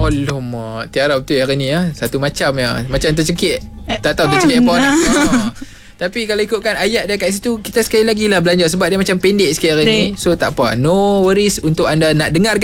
Alamak, Tiara betul hari ni satu macam macam tercekik. Tak tahu tercekik apa nak. Tapi kalau ikutkan ayat dia kat situ, kita sekali lagi lah belanja sebab dia macam pendek sikit hari ni. So tak apa, no worries untuk anda nak dengarkan